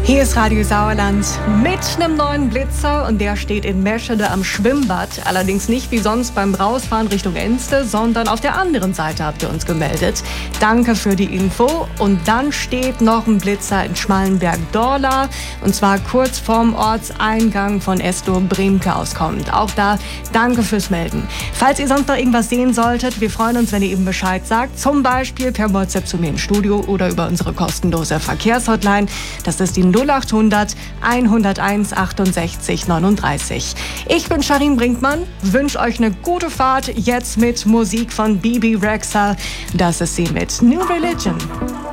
Hier ist Radio Sauerland mit einem neuen Blitzer und der steht in Meschede am Schwimmbad. Allerdings nicht wie sonst beim Rausfahren Richtung Enste, sondern auf der anderen Seite habt ihr uns gemeldet. Danke für die Info. Und dann steht noch ein Blitzer in Schmallenberg-Dorla und zwar kurz vorm Ortseingang von Estow-Bremke auskommend. Auch da danke fürs Melden. Falls ihr sonst noch irgendwas sehen solltet, wir freuen uns, wenn ihr eben Bescheid sagt. Zum Beispiel per WhatsApp zu mir im Studio oder über unsere kostenlose Verkehrshotline. Das ist die 0800 101 68 39. Ich bin Sharin Brinkmann, wünsche euch eine gute Fahrt jetzt mit Musik von Bebe Rexha. Das ist sie mit New Religion.